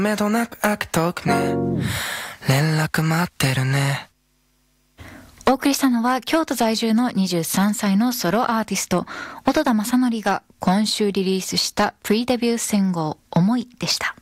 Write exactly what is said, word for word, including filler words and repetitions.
めどなく開けとくね。連絡待ってるね。 お送りしたのは京都在住のにじゅうさんさいのソロアーティスト、音田正則が今週リリースしたプリデビュー選号思いでした。